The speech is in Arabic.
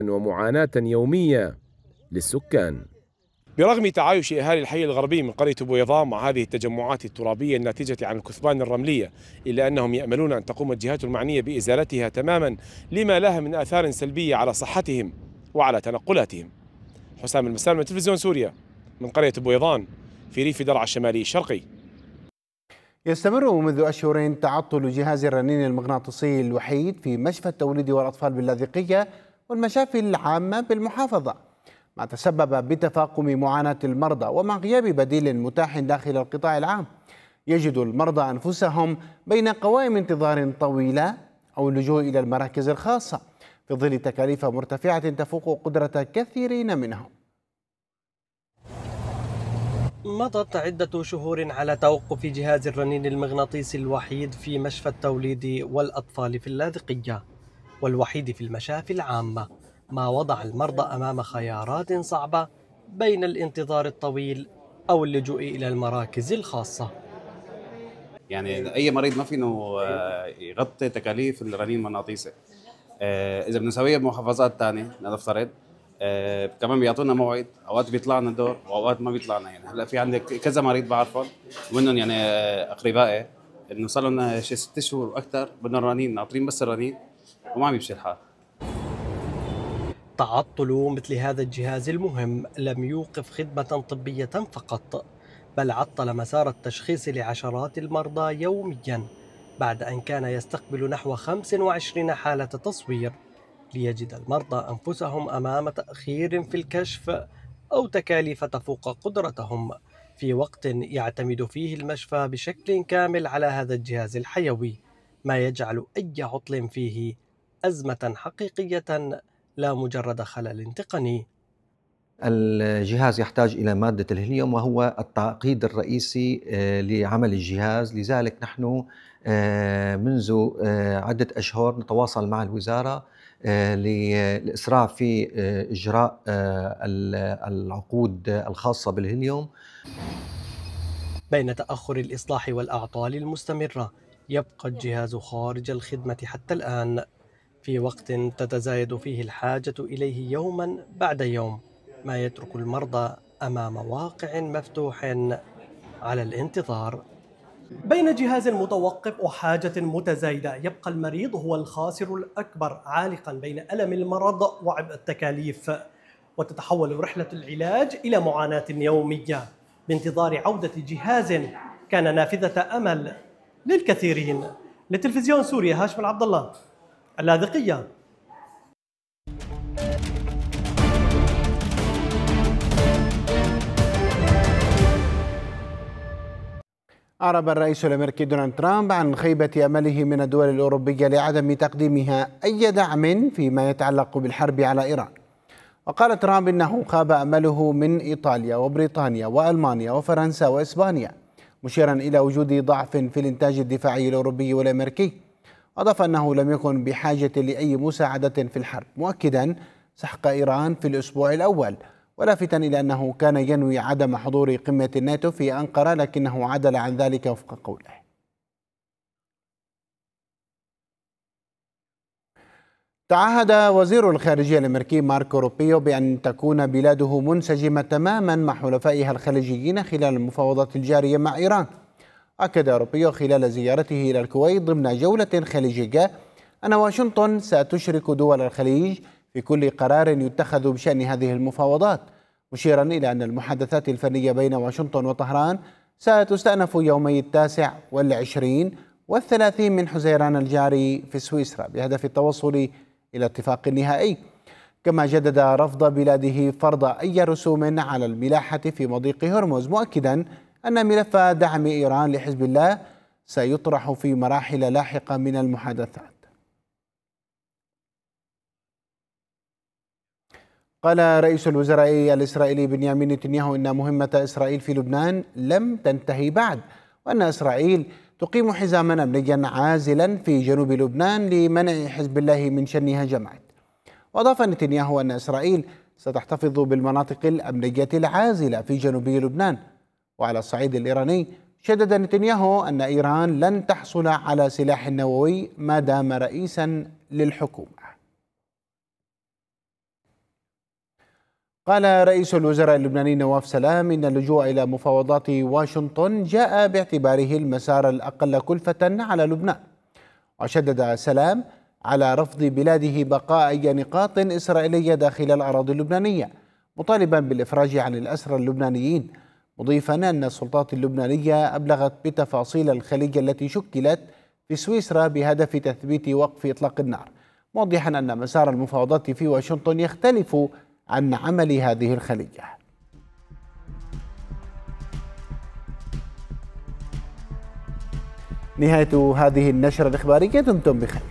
ومعاناة يومية للسكان. برغم تعايش أهالي الحي الغربي من قرية بويضاء مع هذه التجمعات الترابية الناتجة عن الكثبان الرملية، إلا أنهم يأملون أن تقوم الجهات المعنية بإزالتها تماما لما لها من آثار سلبية على صحتهم وعلى تنقلاتهم. حسام المسال من تلفزيون سوريا من قرية بويضان في ريف درعا الشمالي الشرقي. يستمر منذ أشهر تعطل جهاز الرنين المغناطيسي الوحيد في مشفى التوليد والأطفال باللاذقية والمشافي العامة بالمحافظة، ما تسبب بتفاقم معاناة المرضى ومع غياب بديل متاح داخل القطاع العام. يجد المرضى أنفسهم بين قوائم انتظار طويلة أو اللجوء إلى المراكز الخاصة في ظل تكاليف مرتفعة تفوق قدرة كثيرين منهم. مضت عدة شهور على توقف جهاز الرنين المغناطيسي الوحيد في مشفى التوليد والأطفال في اللاذقية والوحيد في المشافي العامة، ما وضع المرضى أمام خيارات صعبة بين الانتظار الطويل أو اللجوء إلى المراكز الخاصة. يعني أي مريض ما فينه يغطي تكاليف الرنين المغناطيسي. إذا بنسويها بمحافظات ثانية نفترض، كمان بيعطونا موعد، اوقات بيطلع لنا دور واوقات ما بيطلع لنا. يعني هلا في عندك كذا مريض بعرفهم ومنهم يعني اقربائي انه صار لنا شي 6 شهور واكثر بدنا الرنين، ناطرين بس الرنين وما عم يمشي الحال. تعطل مثل هذا الجهاز المهم لم يوقف خدمة طبية فقط، بل عطل مسار التشخيص لعشرات المرضى يوميا، بعد أن كان يستقبل نحو 25 حالة تصوير، ليجد المرضى أنفسهم أمام تأخير في الكشف أو تكاليف تفوق قدرتهم، في وقت يعتمد فيه المشفى بشكل كامل على هذا الجهاز الحيوي، ما يجعل أي عطل فيه أزمة حقيقية لا مجرد خلل تقني. الجهاز يحتاج إلى مادة الهيليوم وهو التعقيد الرئيسي لعمل الجهاز، لذلك نحن منذ عدة أشهر نتواصل مع الوزارة للإسراع في إجراء العقود الخاصة بالهيليوم. بين تأخر الإصلاح والأعطال المستمرة، يبقى الجهاز خارج الخدمة حتى الآن، في وقت تتزايد فيه الحاجة إليه يوما بعد يوم، ما يترك المرضى أمام واقع مفتوح على الانتظار. بين جهاز متوقف وحاجة متزايدة، يبقى المريض هو الخاسر الأكبر، عالقا بين ألم المرض وعبء التكاليف، وتتحول رحلة العلاج إلى معاناة يومية بانتظار عودة جهاز كان نافذة أمل للكثيرين. لتلفزيون سوريا، هاشم العبد الله، اللاذقية. أعرب الرئيس الأمريكي دونالد ترامب عن خيبة أمله من الدول الأوروبية لعدم تقديمها أي دعم فيما يتعلق بالحرب على إيران. وقال ترامب إنه خاب أمله من إيطاليا وبريطانيا وألمانيا وفرنسا وإسبانيا، مشيرا إلى وجود ضعف في الإنتاج الدفاعي الأوروبي والأمريكي. أضاف أنه لم يكن بحاجة لأي مساعدة في الحرب، مؤكدا سحق إيران في الأسبوع الأول، ولافتا إلى أنه كان ينوي عدم حضور قمة الناتو في أنقرة، لكنه عدل عن ذلك وفق قوله. تعهد وزير الخارجية الأمريكي ماركو روبيو بأن تكون بلاده منسجمة تماما مع حلفائها الخليجيين خلال المفاوضات الجارية مع إيران. أكد روبيو خلال زيارته إلى الكويت ضمن جولة خليجية أن واشنطن ستشرك دول الخليج في كل قرار يتخذ بشأن هذه المفاوضات، مشيرا إلى أن المحادثات الفنية بين واشنطن وطهران ستستأنف يومي 29 و20 و30 من حزيران الجاري في سويسرا بهدف التوصل إلى اتفاق نهائي. كما جدد رفض بلاده فرض أي رسوم على الملاحة في مضيق هرمز، مؤكدا أن ملف دعم إيران لحزب الله سيطرح في مراحل لاحقة من المحادثات. قال رئيس الوزراء الإسرائيلي بنيامين نتنياهو إن مهمة إسرائيل في لبنان لم تنتهي بعد، وأن إسرائيل تقيم حزاما أمنيا عازلا في جنوب لبنان لمنع حزب الله من شن هجمات. وأضاف نتنياهو أن إسرائيل ستحتفظ بالمناطق الأمنية العازلة في جنوب لبنان. وعلى الصعيد الإيراني، شدد نتنياهو أن إيران لن تحصل على سلاح نووي ما دام رئيسا للحكومة. قال رئيس الوزراء اللبناني نواف سلام إن اللجوء إلى مفاوضات واشنطن جاء باعتباره المسار الأقل كلفة على لبنان. وشدد سلام على رفض بلاده بقاء أي نقاط إسرائيلية داخل الأراضي اللبنانية، مطالبا بالإفراج عن الأسرى اللبنانيين، مضيفا أن السلطات اللبنانية أبلغت بتفاصيل الخلية التي شكلت في سويسرا بهدف تثبيت وقف إطلاق النار، موضحا أن مسار المفاوضات في واشنطن يختلف عن عمل هذه الخلية. نهاية هذه النشرة الإخبارية، دمتم بخير.